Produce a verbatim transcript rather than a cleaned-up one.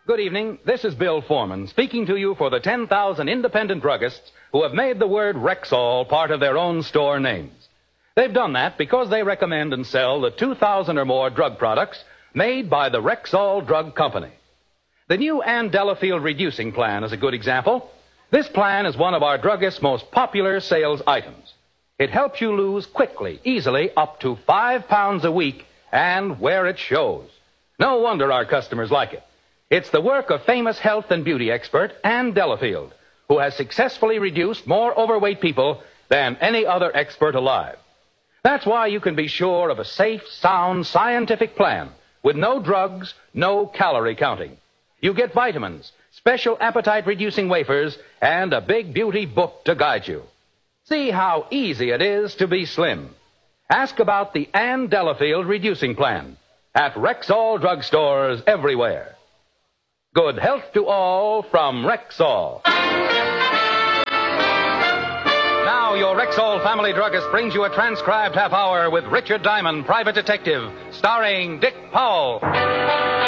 Good evening. This is Bill Foreman speaking to you for the ten thousand independent druggists who have made the word Rexall part of their own store names. They've done that because they recommend and sell the two thousand or more drug products made by the Rexall Drug Company. The new Ann Delafield Reducing Plan is a good example. This plan is one of our druggists' most popular sales items. It helps you lose quickly, easily, up to five pounds a week, and where it shows. No wonder our customers like it. It's the work of famous health and beauty expert Ann Delafield, who has successfully reduced more overweight people than any other expert alive. That's why you can be sure of a safe, sound, scientific plan with no drugs, no calorie counting. You get vitamins, special appetite-reducing wafers, and a big beauty book to guide you. See how easy it is to be slim. Ask about the Ann Delafield Reducing Plan at Rexall drugstores everywhere. Good health to all from Rexall. Now your Rexall family druggist brings you a transcribed half hour with Richard Diamond, Private Detective, starring Dick Powell.